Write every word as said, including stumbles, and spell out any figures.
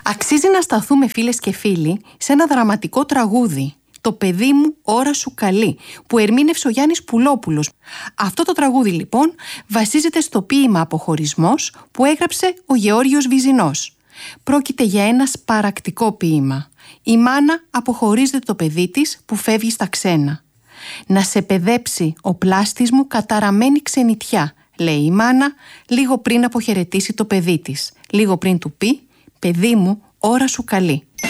Αξίζει να σταθούμε, φίλες και φίλοι, σε ένα δραματικό τραγούδι, «Το παιδί μου, ώρα σου καλή», που ερμήνευσε ο Γιάννης Πουλόπουλος. Αυτό το τραγούδι λοιπόν βασίζεται στο ποίημα «Αποχωρισμός» που έγραψε ο Γεώργιος Βυζινός. Πρόκειται για ένα σπαρακτικό ποίημα. Η μάνα αποχωρίζεται το παιδί της που φεύγει στα ξένα. «Να σε παιδέψει ο πλάστης μου καταραμένη ξενιτιά», λέει η μάνα λίγο πριν αποχαιρετήσει το παιδί της, λίγο πριν του πει «Παιδί μου, ώρα σου καλή».